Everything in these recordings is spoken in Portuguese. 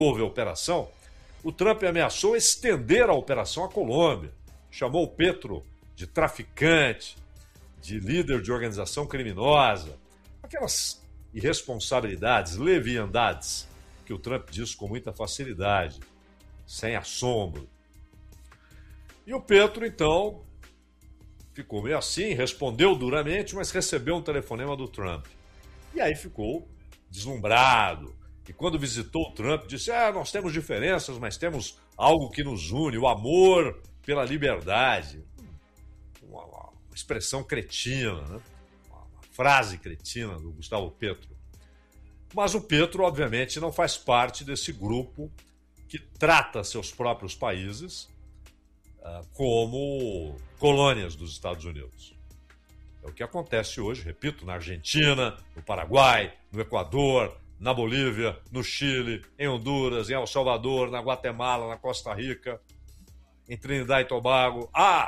houve a operação, o Trump ameaçou estender a operação à Colômbia. Chamou o Petro de traficante, de líder de organização criminosa. Aquelas irresponsabilidades, leviandades, que o Trump diz com muita facilidade, sem assombro. E o Petro, então, ficou meio assim, respondeu duramente, mas recebeu um telefonema do Trump. E aí ficou deslumbrado. E quando visitou o Trump, disse, nós temos diferenças, mas temos algo que nos une, o amor pela liberdade. Uma expressão cretina, né? Uma frase cretina do Gustavo Petro. Mas o Petro, obviamente, não faz parte desse grupo que trata seus próprios países como colônias dos Estados Unidos. É o que acontece hoje, repito, na Argentina, no Paraguai, no Equador, na Bolívia, no Chile, em Honduras, em El Salvador, na Guatemala, na Costa Rica, em Trinidad e Tobago.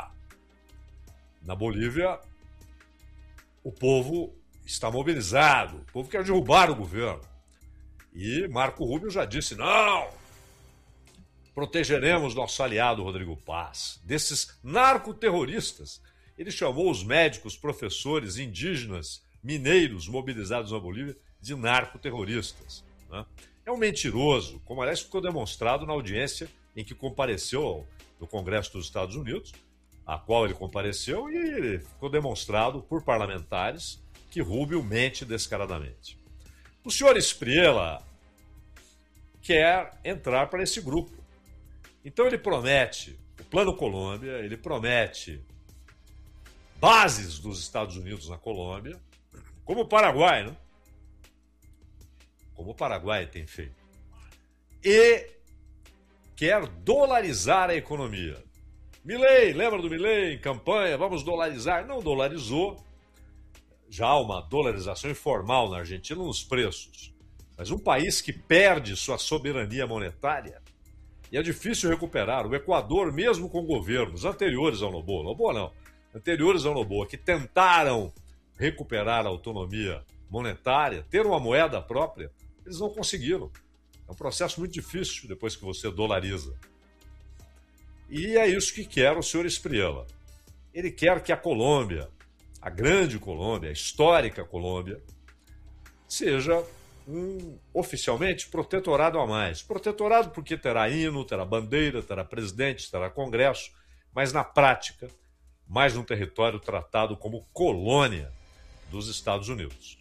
Na Bolívia, o povo está mobilizado, o povo quer derrubar o governo. E Marco Rubio já disse, não, protegeremos nosso aliado Rodrigo Paz, desses narcoterroristas. Ele chamou os médicos, professores, indígenas, mineiros mobilizados na Bolívia de narcoterroristas. Né? É um mentiroso, como aliás ficou demonstrado na audiência em que compareceu no Congresso dos Estados Unidos, a qual ele compareceu, e ficou demonstrado por parlamentares que Rubio mente descaradamente. O senhor Espriella quer entrar para esse grupo. Então ele promete, o Plano Colômbia, ele promete bases dos Estados Unidos na Colômbia, como o Paraguai, né? Como o Paraguai tem feito. E quer dolarizar a economia. Milei, lembra do Milei em campanha? Vamos dolarizar. Não dolarizou. Já há uma dolarização informal na Argentina nos preços. Mas um país que perde sua soberania monetária, e é difícil recuperar. O Equador, mesmo com governos anteriores ao Noboa, anteriores ao Noboa, que tentaram recuperar a autonomia monetária, ter uma moeda própria, eles não conseguiram. É um processo muito difícil depois que você dolariza. E é isso que quer o senhor Espriella. Ele quer que a Colômbia, a grande Colômbia, a histórica Colômbia, seja oficialmente protetorado a mais. Protetorado porque terá hino, terá bandeira, terá presidente, terá congresso, mas na prática, mais um território tratado como colônia dos Estados Unidos.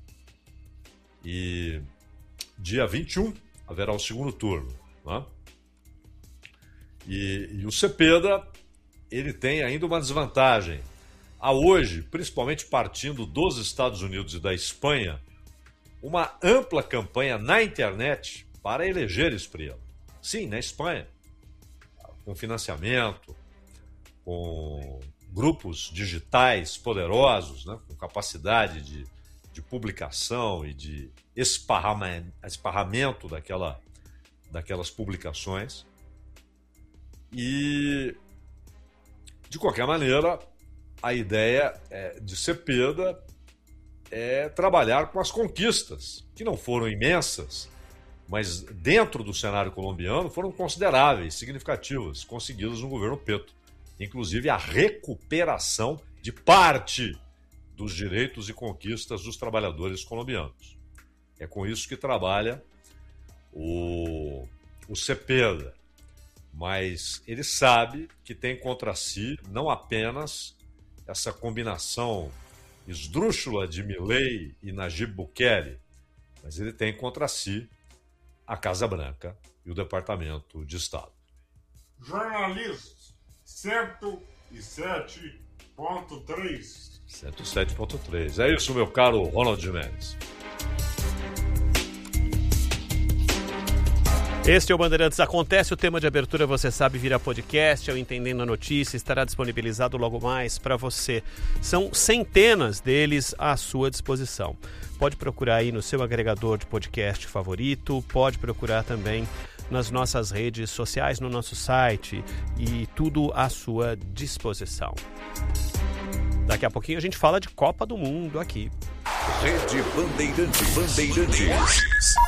E dia 21 haverá o segundo turno. Né? E o Cepeda, ele tem ainda uma desvantagem. Há hoje, principalmente partindo dos Estados Unidos e da Espanha, uma ampla campanha na internet para eleger Espriella. Sim, na Espanha, com financiamento, com grupos digitais poderosos, né, com capacidade de publicação e de esparramento daquelas publicações. E, de qualquer maneira, a ideia de Cepeda é trabalhar com as conquistas, que não foram imensas, mas dentro do cenário colombiano foram consideráveis, significativas, conseguidas no governo Petro. Inclusive a recuperação de parte dos direitos e conquistas dos trabalhadores colombianos. É com isso que trabalha o Cepeda. Mas ele sabe que tem contra si não apenas essa combinação esdrúxula de Milei e Nayib Bukele, mas ele tem contra si a Casa Branca e o Departamento de Estado. Jornalismo 107.3. 107.3. É isso, meu caro Ronald Gimenez. Este é o Bandeirantes Acontece, o tema de abertura, você sabe, vira podcast, é o Entendendo a Notícia, estará disponibilizado logo mais para você. São centenas deles à sua disposição. Pode procurar aí no seu agregador de podcast favorito, pode procurar também nas nossas redes sociais, no nosso site, e tudo à sua disposição. Daqui a pouquinho a gente fala de Copa do Mundo aqui. Rede Bandeirantes.